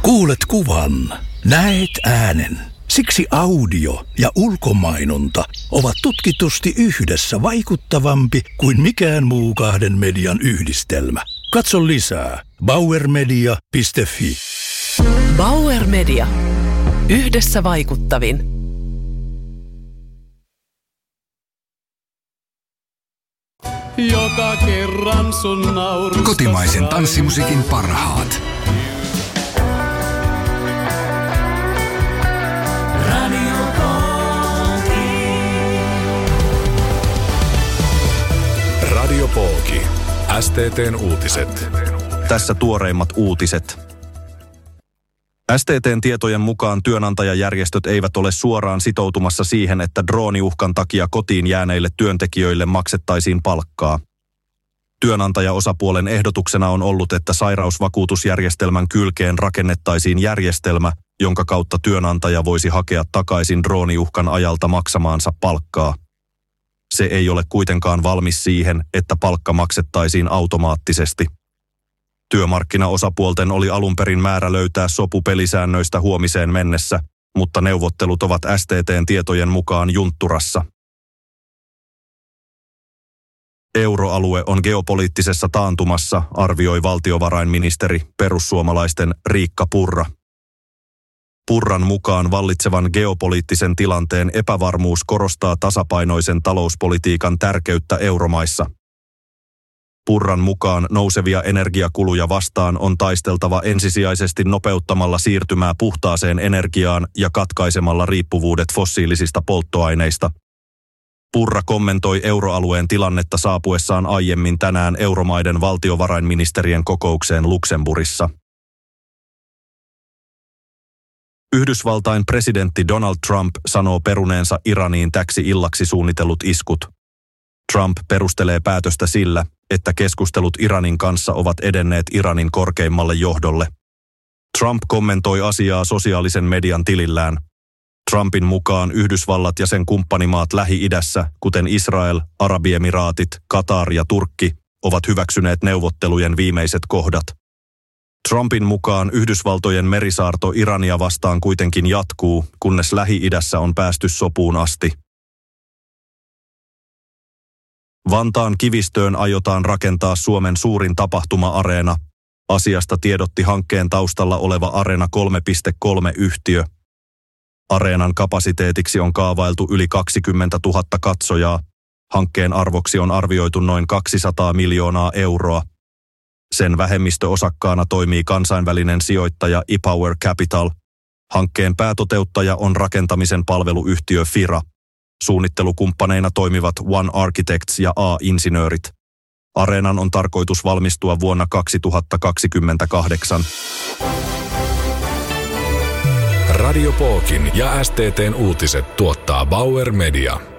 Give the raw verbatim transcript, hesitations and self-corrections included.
Kuulet kuvan, näet äänen. Siksi audio ja ulkomainonta ovat tutkitusti yhdessä vaikuttavampi kuin mikään muu kahden median yhdistelmä. Katso lisää bauer media piste fi. Bauer Media. Yhdessä vaikuttavin. Joka kerran sun naurusta kotimaisen tanssimusiikin parhaat. Radio Pooki. S T T:n uutiset. Tässä tuoreimmat uutiset. S T T:n tietojen mukaan työnantajajärjestöt eivät ole suoraan sitoutumassa siihen, että drooniuhkan takia kotiin jääneille työntekijöille maksettaisiin palkkaa. Työnantajaosapuolen ehdotuksena on ollut, että sairausvakuutusjärjestelmän kylkeen rakennettaisiin järjestelmä, jonka kautta työnantaja voisi hakea takaisin drooniuhkan ajalta maksamaansa palkkaa. Se ei ole kuitenkaan valmis siihen, että palkka maksettaisiin automaattisesti. Työmarkkinaosapuolten oli alun perin määrä löytää sopu pelisäännöistä huomiseen mennessä, mutta neuvottelut ovat S T T:n tietojen mukaan juntturassa. Euroalue on geopoliittisessa taantumassa, arvioi valtiovarainministeri perussuomalaisten Riikka Purra. Purran mukaan vallitsevan geopoliittisen tilanteen epävarmuus korostaa tasapainoisen talouspolitiikan tärkeyttä euromaissa. Purran mukaan nousevia energiakuluja vastaan on taisteltava ensisijaisesti nopeuttamalla siirtymää puhtaaseen energiaan ja katkaisemalla riippuvuudet fossiilisista polttoaineista. Purra kommentoi euroalueen tilannetta saapuessaan aiemmin tänään euromaiden valtiovarainministerien kokoukseen Luxemburgissa. Yhdysvaltain presidentti Donald Trump sanoo peruneensa Iraniin täksi illaksi suunnitellut iskut. Trump perustelee päätöstä sillä, että keskustelut Iranin kanssa ovat edenneet Iranin korkeimmalle johdolle. Trump kommentoi asiaa sosiaalisen median tilillään. Trumpin mukaan Yhdysvallat ja sen kumppanimaat Lähi-idässä, kuten Israel, Arabiemiraatit, Katar ja Turkki, ovat hyväksyneet neuvottelujen viimeiset kohdat. Trumpin mukaan Yhdysvaltojen merisaarto Irania vastaan kuitenkin jatkuu, kunnes Lähi-idässä on päästy sopuun asti. Vantaan Kivistöön aiotaan rakentaa Suomen suurin tapahtuma-areena. Asiasta tiedotti hankkeen taustalla oleva Areena kolme piste kolme-yhtiö. Areenan kapasiteetiksi on kaavailtu yli kaksikymmentätuhatta katsojaa. Hankkeen arvoksi on arvioitu noin kaksisataa miljoonaa euroa. Sen vähemmistöosakkaana toimii kansainvälinen sijoittaja ePower Capital. Hankkeen päätoteuttaja on rakentamisen palveluyhtiö Fira. Suunnittelukumppaneina toimivat One Architects ja A-insinöörit. Areenan on tarkoitus valmistua vuonna kaksituhattakaksikymmentäkahdeksan. Radio Pookin ja S T T:n uutiset tuottaa Bauer Media.